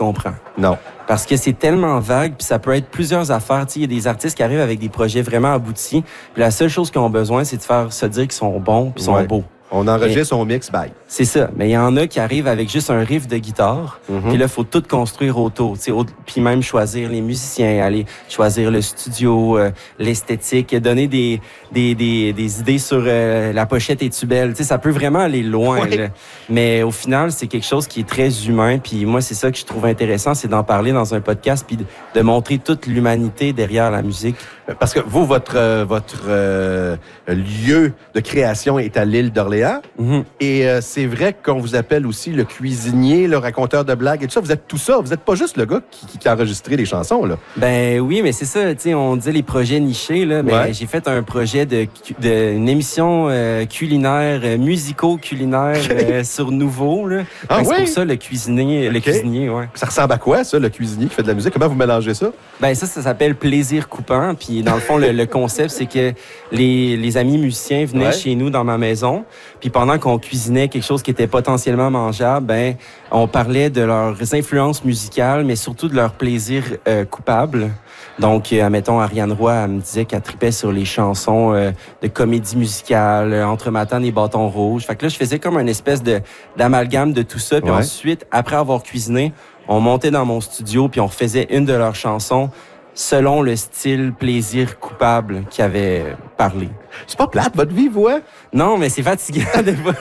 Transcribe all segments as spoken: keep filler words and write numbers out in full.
comprends. Non. Parce que c'est tellement vague, puis ça peut être plusieurs affaires. Tu sais, il y a des artistes qui arrivent avec des projets vraiment aboutis, puis la seule chose qu'ils ont besoin, c'est de faire se dire qu'ils sont bons, puis sont ouais. beaux. On enregistre, on mix, bye. C'est ça. Mais il y en a qui arrivent avec juste un riff de guitare. Mm-hmm. Puis là, il faut tout construire autour. Au, puis même choisir les musiciens, aller choisir le studio, euh, l'esthétique, donner des, des, des, des idées sur euh, la pochette est-tu belle. T'sais, ça peut vraiment aller loin. Oui. Là. Mais au final, c'est quelque chose qui est très humain. Puis moi, c'est ça que je trouve intéressant, c'est d'en parler dans un podcast puis de, de montrer toute l'humanité derrière la musique. Parce que vous, votre, euh, votre euh, lieu de création est à l'île d'Orléans. Mm-hmm. Et euh, c'est vrai qu'on vous appelle aussi le cuisinier, le raconteur de blagues et tout ça. Vous êtes tout ça. Vous n'êtes pas juste le gars qui, qui, qui a enregistré les chansons, là. Ben oui, mais c'est ça. Tu sais, on disait les projets nichés, là. Mais ouais. j'ai fait un projet de, de une émission euh, culinaire, euh, musico-culinaire okay. euh, sur Nouveau, là. Ah, oui? C'est pour ça le cuisinier, okay. le cuisinier, ouais. Ça ressemble à quoi, ça, le cuisinier qui fait de la musique? Comment vous mélangez ça? Ben ça, ça s'appelle Plaisir coupant. Puis dans le fond, le, le concept, c'est que les, les amis musiciens venaient ouais. chez nous dans ma maison. Puis pendant qu'on cuisinait quelque chose qui était potentiellement mangeable, ben on parlait de leurs influences musicales, mais surtout de leurs plaisirs euh, coupables. Donc, euh, admettons, Ariane Roy, elle me disait qu'elle tripait sur les chansons euh, de comédie musicale, euh, Entre Matane et Bâton Rouge. Fait que là, je faisais comme une espèce de d'amalgame de tout ça. Puis ouais. ensuite, après avoir cuisiné, on montait dans mon studio, puis on refaisait une de leurs chansons selon le style plaisir coupable qu'il avait parlé. C'est pas plate, votre vie, vous, hein? Non, mais c'est fatigant des fois.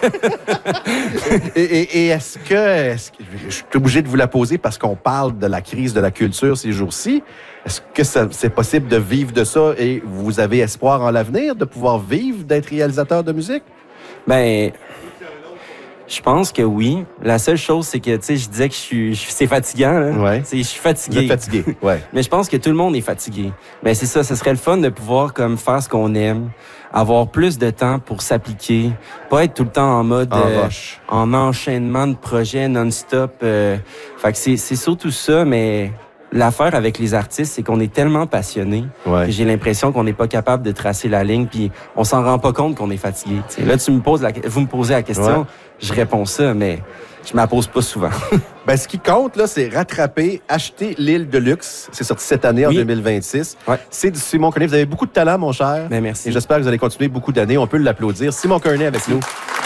et, et, et est-ce que, est-ce que... Je suis obligé de vous la poser parce qu'on parle de la crise de la culture ces jours-ci. Est-ce que ça, c'est possible de vivre de ça et vous avez espoir en l'avenir de pouvoir vivre d'être réalisateur de musique? Ben... Je pense que oui. La seule chose, c'est que, tu sais, je disais que je suis, je, c'est fatigant, là. Ouais. C'est, je suis fatigué. Vous êtes fatigué, ouais. Mais je pense que tout le monde est fatigué. Mais c'est ça, ce serait le fun de pouvoir, comme, faire ce qu'on aime, avoir plus de temps pour s'appliquer, pas être tout le temps en mode, en, euh, en enchaînement de projets non-stop. Euh, fait que c'est, c'est surtout ça, mais l'affaire avec les artistes, c'est qu'on est tellement passionnés ouais. que j'ai l'impression qu'on n'est pas capable de tracer la ligne, puis on s'en rend pas compte qu'on est fatigué. T'sais, là, tu me poses la, vous me posez la question, ouais. je réponds ça, mais je me la pose pas souvent. Ben, ce qui compte, là, c'est rattraper, acheter l'île de luxe. C'est sorti cette année, oui. en deux mille vingt-six. Ouais. C'est du Simon Kearney. Vous avez beaucoup de talent, mon cher. Ben, merci. Et j'espère que vous allez continuer beaucoup d'années. On peut l'applaudir. Simon Kearney avec nous.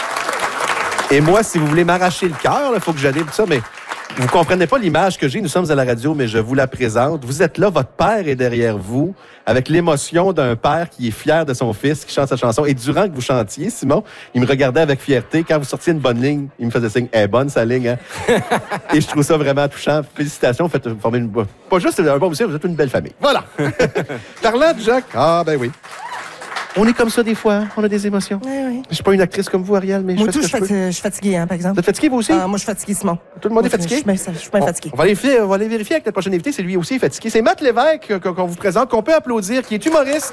Et moi, si vous voulez m'arracher le cœur, il faut que j'anime ça, mais vous comprenez pas l'image que j'ai. Nous sommes à la radio, mais je vous la présente. Vous êtes là, votre père est derrière vous, avec l'émotion d'un père qui est fier de son fils, qui chante sa chanson. Et durant que vous chantiez, Simon, il me regardait avec fierté. Quand vous sortiez une bonne ligne, il me faisait signe, elle est bonne sa ligne, hein? Et je trouve ça vraiment touchant. Félicitations, vous faites former une... Pas juste un bon musicien, vous êtes une belle famille. Voilà! Parlant de Jacques, ah ben oui. On est comme ça des fois, hein? On a des émotions. Oui, oui. Je suis pas une actrice comme vous, Ariel, mais moi je fais tout, ce que je, je peux. Je suis fatiguée, hein, par exemple. Vous êtes fatigué, vous aussi? Ah, moi, je suis fatiguée, Simon. Tout le monde moi, est fatigué? Je suis, je suis pas on, fatiguée. On va, aller, on va aller vérifier avec notre prochain invité, c'est lui aussi fatigué. C'est Matt Lévesque qu'on vous présente, qu'on peut applaudir, qui est humoriste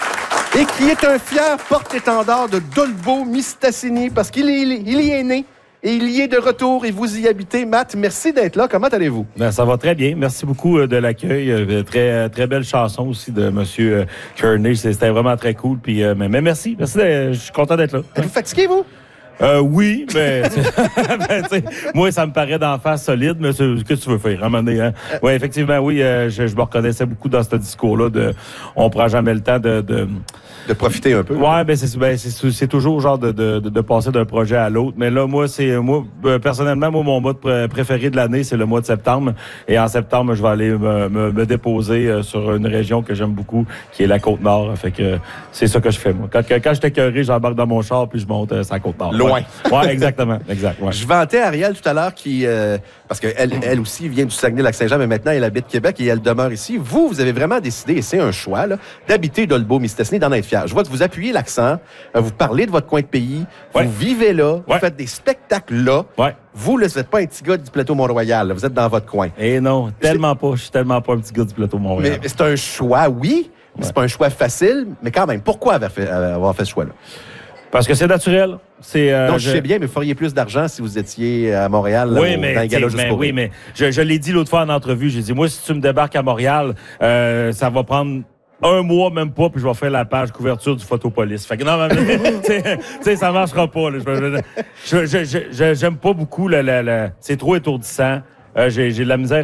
et qui est un fier porte-étendard de Dolbeau-Mistassini parce qu'il est, il y est né. Et il y est de retour et vous y habitez. Matt, merci d'être là. Comment allez-vous? Ben, ça va très bien. Merci beaucoup de l'accueil. Très, très belle chanson aussi de M. Kearney. C'était vraiment très cool. Puis, mais, mais merci. Merci. Je suis content d'être là. Êtes-vous fatigué, vous? Euh, oui, mais ben, moi, ça me paraît d'en face solide, mais qu'est-ce que tu veux faire, à un moment donné, hein? Oui, effectivement, oui, euh, je, je me reconnaissais beaucoup dans ce discours-là de on prend jamais le temps de... de de profiter un peu. Ouais, ben c'est ben c'est c'est toujours genre de de de passer d'un projet à l'autre, mais là moi c'est moi personnellement moi mon mois de préféré de l'année, c'est le mois de septembre et en septembre je vais aller me me, me déposer sur une région que j'aime beaucoup qui est la Côte-Nord, fait que c'est ça que je fais moi. Quand quand j'étais écœuré, j'embarque dans mon char puis je monte euh, sur la Côte-Nord. Loin. Ouais, ouais exactement, exact. Ouais. Je vantais Ariel tout à l'heure qui euh, parce que elle elle aussi vient du Saguenay-Lac-Saint-Jean mais maintenant elle habite Québec et elle demeure ici. Vous vous avez vraiment décidé et c'est un choix là d'habiter Dolbeau-Mistassini, d'en être fier. Je vois que vous appuyez l'accent, vous parlez de votre coin de pays, ouais. vous vivez là, ouais. vous faites des spectacles là. Ouais. Vous, là, vous n'êtes pas un petit gars du plateau Mont-Royal, là, vous êtes dans votre coin. Eh non, tellement pas. Je suis tellement pas un petit gars du plateau Mont-Royal. Mais, mais c'est un choix, oui, mais ouais. c'est pas un choix facile, mais quand même, pourquoi avoir fait, avoir fait ce choix-là? Parce que c'est naturel. C'est, euh, non, je, je sais bien, mais vous feriez plus d'argent si vous étiez à Montréal, là, oui, au, mais, dans les galas mais, oui, mais je, je l'ai dit l'autre fois en entrevue, j'ai dit, moi, si tu me débarques à Montréal, euh, ça va prendre un mois, même pas, puis je vais faire la page couverture du Photopolis. Fait que non, mais, tu sais, ça marchera pas. Là. Je, je, je, je, j'aime pas beaucoup le, le, le c'est trop étourdissant. Euh, j'ai, j'ai de la misère